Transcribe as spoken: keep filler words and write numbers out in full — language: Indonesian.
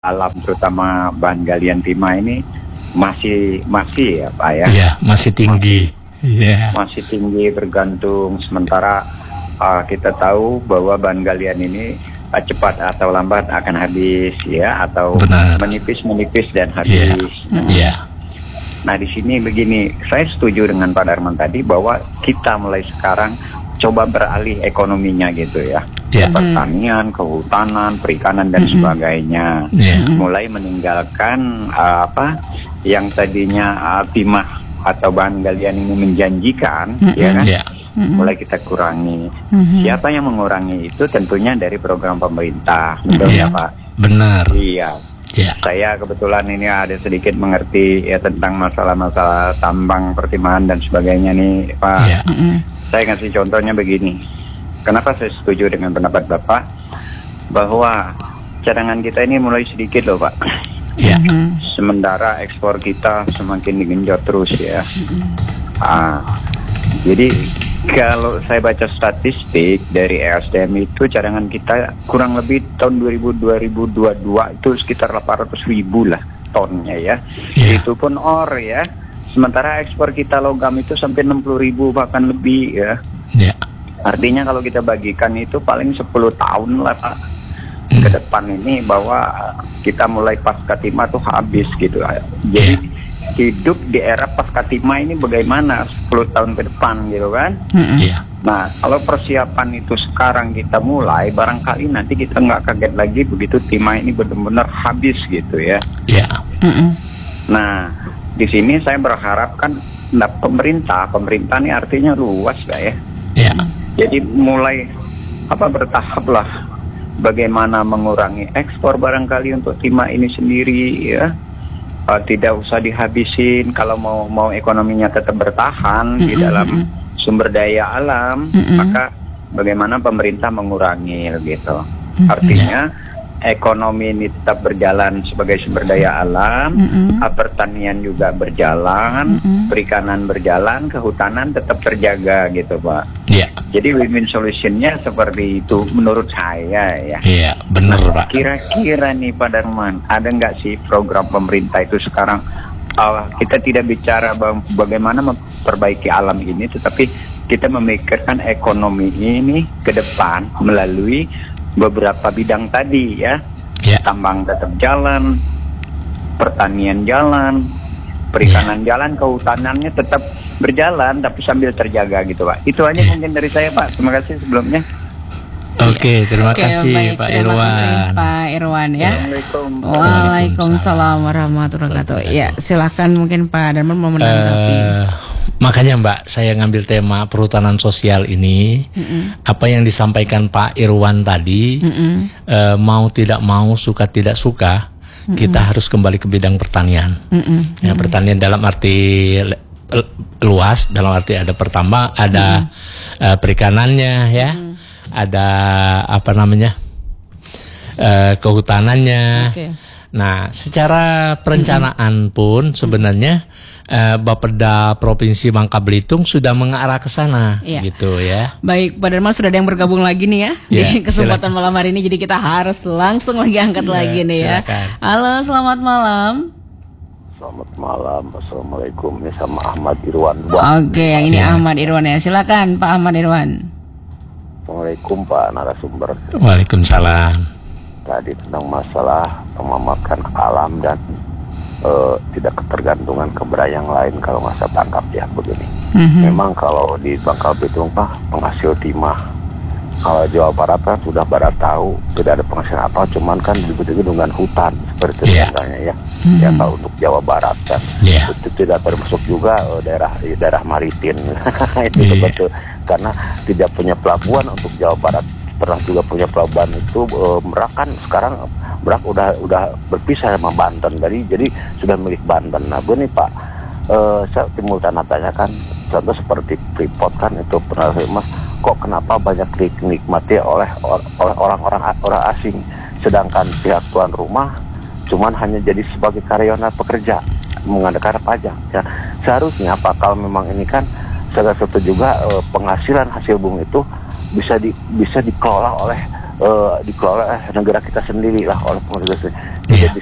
alam terutama bahan galian timah ini masih masih ya Pak ya. Iya, masih tinggi. Iya. Masih tinggi bergantung, sementara uh, kita tahu bahwa bahan galian ini uh, cepat atau lambat akan habis ya, atau Benar. menipis menipis dan Iya. habis. Iya. Nah di sini begini, saya setuju dengan Pak Darman tadi bahwa kita mulai sekarang coba beralih ekonominya gitu ya. Yeah. Pertanian, kehutanan, perikanan dan Mm-hmm. sebagainya. Yeah. Mulai meninggalkan uh, apa yang tadinya uh, timah atau bahan galian ini menjanjikan, Mm-hmm. ya kan? Yeah. Mm-hmm. Mulai kita kurangi. Mm-hmm. Siapa yang mengurangi itu tentunya dari program pemerintah, betul Yeah. ya Pak? Benar. Iya. Yeah. Saya kebetulan ini ada sedikit mengerti ya tentang masalah-masalah tambang, pertimbangan dan sebagainya nih Pak. Yeah. Mm-mm. Saya kasih contohnya begini. Kenapa saya setuju dengan pendapat Bapak bahwa cadangan kita ini mulai sedikit loh Pak. Yeah. Mm-hmm. Sementara ekspor kita semakin digenjot terus ya. Ah, jadi kalau saya baca statistik dari E S D M itu cadangan kita kurang lebih tahun dua ribu dua puluh dua itu sekitar delapan ratus ribu lah tonnya ya. Yeah. Itu pun ore ya. Sementara ekspor kita logam itu sampai enam puluh ribu bahkan lebih ya. Yeah. Artinya kalau kita bagikan itu paling sepuluh tahun lah Pak Hmm. ke depan ini bahwa kita mulai pasca timah tuh habis gitu. Jadi hidup di era pasca timah ini bagaimana sepuluh tahun ke depan gitu kan. Mm-mm. Yeah. Nah kalau persiapan itu sekarang kita mulai, barangkali nanti kita nggak kaget lagi begitu timah ini benar-benar habis gitu ya. Yeah. Mm-mm. Nah di sini saya berharap kan nah, pemerintah, pemerintah ini artinya luas lah ya. Yeah. Jadi mulai apa bertahap lah bagaimana mengurangi ekspor barangkali untuk timah ini sendiri ya. Uh, tidak usah dihabisin kalau mau mau ekonominya tetap bertahan Mm-mm, di dalam mm-mm. sumber daya alam, Mm-mm. maka bagaimana pemerintah mengurangi gitu. Mm-mm. Artinya ekonomi ini tetap berjalan sebagai sumber daya alam, Mm-mm. uh, pertanian juga berjalan, Mm-mm. perikanan berjalan, kehutanan tetap terjaga gitu Pak. Yeah. Jadi win-win solutionnya seperti itu menurut saya ya. Iya, benar Pak. Kira-kira nih Pak Darman, ada nggak sih program pemerintah itu sekarang? Uh, kita tidak bicara bang- bagaimana memperbaiki alam ini, tetapi kita memikirkan ekonomi ini ke depan melalui beberapa bidang tadi ya. Yeah. Tambang tetap jalan, pertanian jalan, perikanan jalan, kehutanannya tetap berjalan tapi sambil terjaga gitu Pak. Itu aja Yeah. mungkin dari saya Pak. Terima kasih sebelumnya. Oke, terima Oke, kasih baik, Pak terima Irwan. kasih Pak Irwan ya. Assalamualaikum. Waalaikumsalam warahmatullahi wabarakatuh. Ya, silakan mungkin Pak Darman mau menanggapi. Eh, makanya Mbak, saya ngambil tema perhutanan sosial ini. Mm-mm. Apa yang disampaikan Pak Irwan tadi, Mm-mm. eh, mau tidak mau, suka tidak suka, kita harus kembali ke bidang pertanian. Mm-mm. Ya, pertanian dalam arti le- le- luas, dalam arti ada pertambang, ada eh, perikanannya, ya, ada apa namanya, eh, kehutanannya. Oke. Nah, secara perencanaan pun sebenarnya eh, Bapeda Provinsi Bangka Belitung sudah mengarah ke sana, Iya. gitu ya. Baik, Pak Darman sudah ada yang bergabung lagi nih ya Ya, di kesempatan silakan. malam hari ini. Jadi kita harus langsung lagi angkat Ya, lagi nih ya. silakan. Halo, selamat malam. Selamat malam, Assalamualaikum. Ini sama Ahmad Irwan. Oke, yang ini Ya. Ahmad Irwan ya. Silakan Pak Ahmad Irwan. Assalamualaikum Pak narasumber. Waalaikumsalam. Tadi tentang masalah memamerkan alam dan eh, tidak ketergantungan kepada yang lain kalau nggak saya tangkap ya begini. Mhm. Memang kalau di Bangka Belitung Pak penghasil timah. Kalau Jawa Barat kan sudah barat tahu tidak ada penghasilan apa, cuman kan dibutuhkan dengan hutan seperti itu Iya. contohnya ya. Ya kalau untuk Jawa Barat kan Iya. itu tidak termasuk juga eh, daerah daerah maritim itu Iya. betul karena tidak punya pelabuhan untuk Jawa Barat. Pernah juga punya pelabuhan itu eh, Merak kan sekarang Merak udah udah berpisah sama Banten jadi jadi sudah milik Banten. Nah begini Pak, eh, saya timbul tanda tanya kan contoh seperti Freeport kan itu pernah mas kok kenapa banyak dinikmati oleh oleh orang-orang orang asing sedangkan pihak tuan rumah cuman hanya jadi sebagai karyawan pekerja mengandalkan pajak ya. Seharusnya Pak kalau memang ini kan salah satu juga eh, penghasilan hasil bumi itu bisa di bisa dikelola oleh eh, dikelola eh, negara kita sendiri lah oleh pemerintah sendiri. Iya. Tidak